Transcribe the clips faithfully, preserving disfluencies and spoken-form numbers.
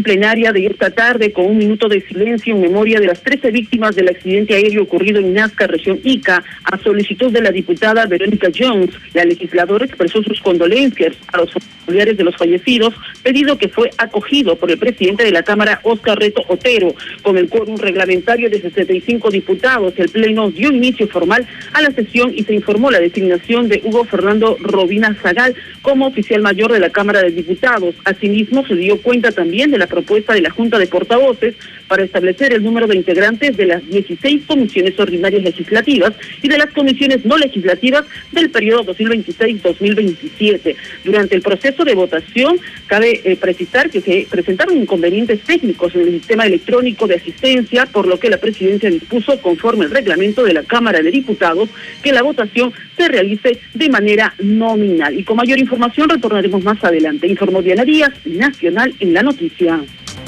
plenaria de esta tarde con un minuto de silencio en memoria de las trece víctimas del accidente aéreo ocurrido en Nazca, región Ica, a solicitud de la diputada Verónica Jones. La legisladora expresó sus condolencias a los familiares de los fallecidos, pedido que fue acogido por el presidente de la Cámara, Óscar Reto Otero. Con el quórum reglamentario de sesenta y cinco diputados, el Pleno dio inicio formal a la sesión y se informó la designación de Hugo Fernando Robina Zagal como oficial mayor de la Cámara de Diputados. Asimismo, se dio cuenta también de la propuesta de la Junta de Portavoces para establecer el número de integrantes de las dieciséis comisiones ordinarias legislativas y de las comisiones no legislativas del periodo dos mil veintiséis dos mil veintisiete. Durante el proceso de votación, cabe eh, precisar que se presentaron inconvenientes técnicos en el sistema electrónico de asistencia, por lo que la presidencia dispuso, conforme al reglamento de la Cámara de Diputados, que la votación se realice de manera nominal. Y con mayor información retornaremos más adelante. Informó Diana Díaz, Nacional en la Noticia.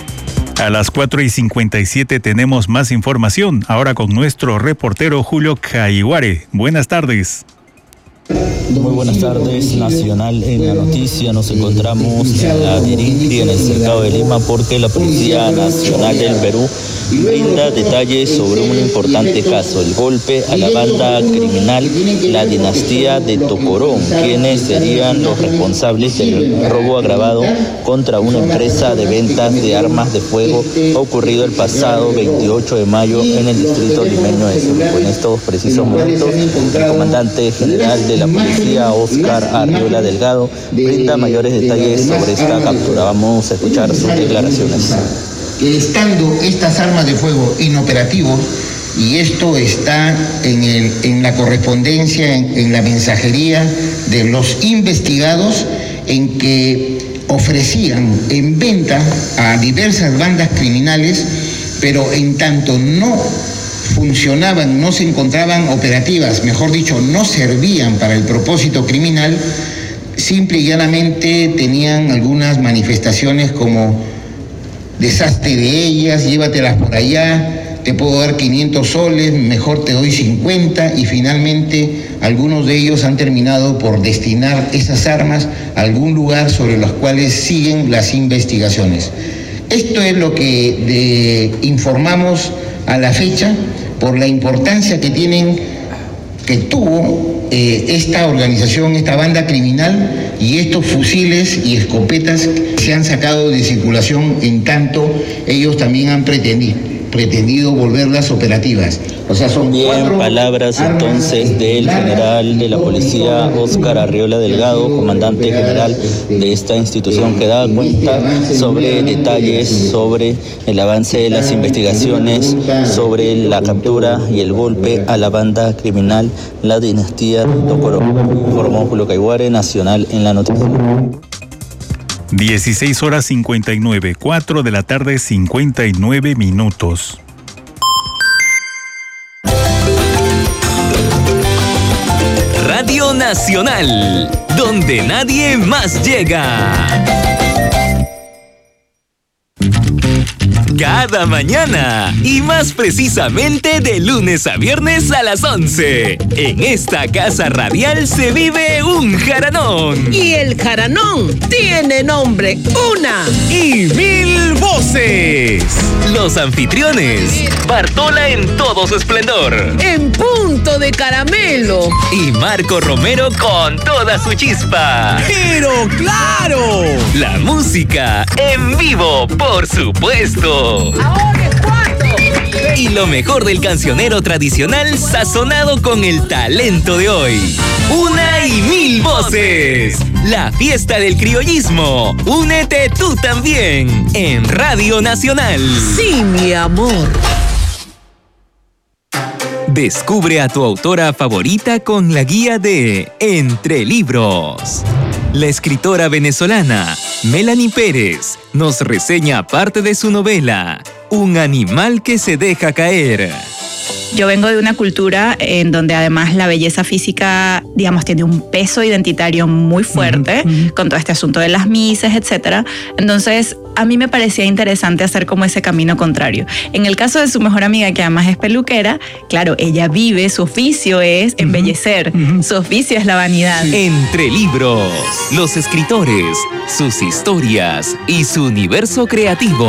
A las cuatro y cincuenta y siete tenemos más información, ahora con nuestro reportero Julio Caiguare. Buenas tardes. Muy buenas tardes, Nacional en la Noticia. Nos encontramos en la Virintri, en el cercado de Lima, porque la Policía Nacional del Perú brinda detalles sobre un importante caso, el golpe a la banda criminal La Dinastía de Tocorón, quienes serían los responsables del robo agravado contra una empresa de ventas de armas de fuego ocurrido el pasado veintiocho de mayo en el distrito limeño de Surco. En estos precisos momentos, el comandante general de la policía, Óscar Arriola Delgado, brinda mayores detalles sobre esta captura. Vamos a escuchar sus declaraciones. Que estando estas armas de fuego inoperativo, y esto está en, el, en la correspondencia, en, en la mensajería de los investigados, en que ofrecían en venta a diversas bandas criminales, pero en tanto no funcionaban, no se encontraban operativas, mejor dicho, no servían para el propósito criminal, simple y llanamente tenían algunas manifestaciones como deshazte de ellas, llévatelas por allá, te puedo dar quinientos soles, mejor te doy cincuenta, y finalmente algunos de ellos han terminado por destinar esas armas a algún lugar sobre los cuales siguen las investigaciones. Esto es lo que de, informamos a la fecha por la importancia que tienen, que tuvo eh, esta organización, esta banda criminal, y estos fusiles y escopetas que se han sacado de circulación en tanto ellos también han pretendido, pretendido volverlas operativas. O sea, son bien cuatro palabras entonces del general de la policía, Óscar Arriola Delgado, comandante general de esta institución, que da cuenta sobre detalles sobre el avance de las investigaciones sobre la captura y el golpe a la banda criminal La Dinastía de Tocorón. Informó Julio Caiguare, Nacional en la Noticia. dieciséis horas cincuenta y nueve, cuatro de la tarde, cincuenta y nueve minutos. Radio Nacional, donde nadie más llega. Cada mañana, y más precisamente de lunes a viernes a las once. En esta casa radial se vive un jaranón. Y el jaranón tiene nombre, una y mil voces. Los anfitriones, Bartola en todo su esplendor, en punto de caramelo, y Marco Romero con toda su chispa. ¡Pero claro! La música en vivo, por supuesto. ¡Ahora es cuarto! Y lo mejor del cancionero tradicional sazonado con el talento de hoy. Una y mil voces. La fiesta del criollismo. Únete tú también en Radio Nacional. Sí, mi amor. Descubre a tu autora favorita con la guía de Entre Libros. La escritora venezolana Melanie Pérez nos reseña parte de su novela, Un animal que se deja caer. Yo vengo de una cultura en donde además la belleza física, digamos, tiene un peso identitario muy fuerte, uh-huh. con todo este asunto de las mises, etcétera. Entonces, a mí me parecía interesante hacer como ese camino contrario. En el caso de su mejor amiga, que además es peluquera, claro, ella vive, su oficio es embellecer, uh-huh. su oficio es la vanidad. Entre Libros, los escritores, sus historias y su universo creativo.